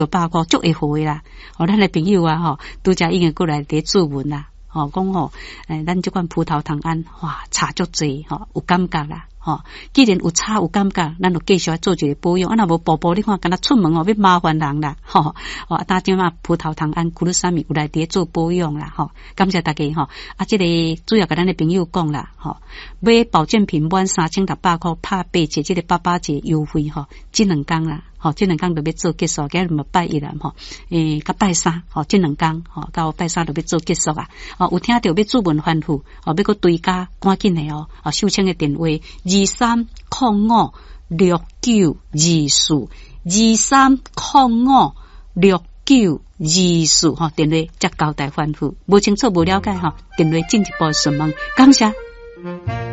8块足会好诶啦。咱诶朋友啊吼，拄则已经过来伫注文啦。讲咱这款葡萄糖胺，哇，差足济有感觉啦。既然有差有感觉，咱就继续做一个保养。若无步步你看，敢若出门要麻烦人啦。打点嘛葡萄糖胺、库鲁沙米有来伫做保养啦。感谢大家这个主要甲咱的朋友讲啦。买保健品满3600块，拍8折，这个88折优惠这2天啦。这2天就要做结束，今日嘛拜1啦甲拜3这2天到拜3就要做结束啊。有听到要主文吩咐要搁追加，赶紧的秀清的电话2305692423056924电话才交代吩咐，无清楚无了解电话进一步询问，感谢。